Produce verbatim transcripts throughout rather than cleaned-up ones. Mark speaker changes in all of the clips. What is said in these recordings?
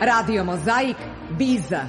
Speaker 1: Radio Mozaik, Biza.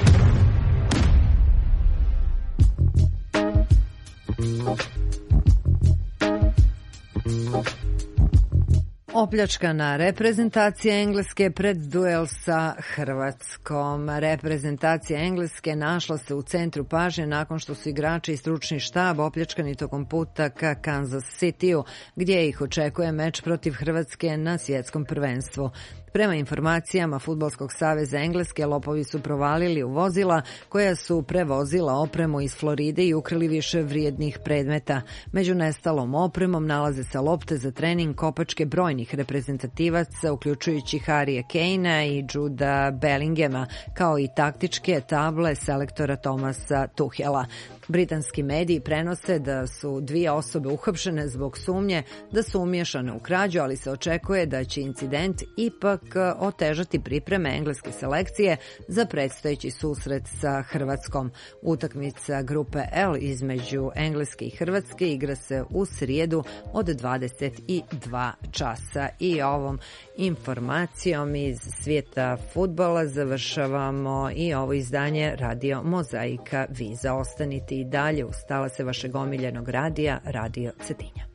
Speaker 1: Opljačkana reprezentacija Engleske pred duel sa Hrvatskom. Reprezentacija Engleske našla se u centru pažnje nakon što su igrači i stručni štab opljačkani tokom puta ka Kansas Cityu, gdje ih očekuje meč protiv Hrvatske na svjetskom prvenstvu. Prema informacijama Fudbalskog saveza Engleske, lopovi su provalili u vozila koja su prevozila opremu iz Floride i ukrali više vrijednih predmeta. Među nestalom opremom nalaze se lopte za trening kopačke brojnih reprezentativaca, uključujući Harrya Kanea i Juda Bellinghama, kao i taktičke table selektora Thomasa Tuchela. Britanski mediji prenose da su dvije osobe uhapšene zbog sumnje da su umiješane u krađu, ali se očekuje da će incident ipak otežati pripreme engleske selekcije za predstojeći susret sa Hrvatskom. Utakmica grupe L između Engleske i Hrvatske igra se u srijedu od dvadeset dva časa. I ovom informacijom iz svijeta fudbala završavamo i ovo izdanje Radio Mozaika Viza. Ostanite i dalje uz talase vašeg omiljenog radija, Radio Cetinja.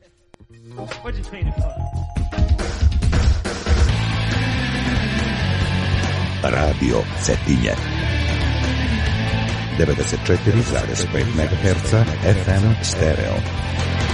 Speaker 2: Radio Cetinje devedeset četiri zarez pet megaherca F M stereo.